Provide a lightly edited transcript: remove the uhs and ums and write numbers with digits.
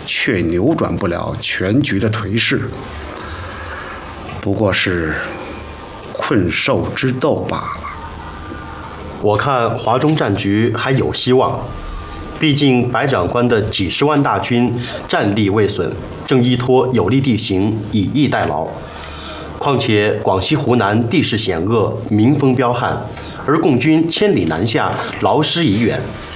却扭转不了全局的颓势，不过是困兽之斗罢了。 我看华中战局还有希望，毕竟白长官的几十万大军战力未损，正依托有利地形以逸待劳。况且广西、湖南地势险恶，民风彪悍，而共军千里南下，劳师已远，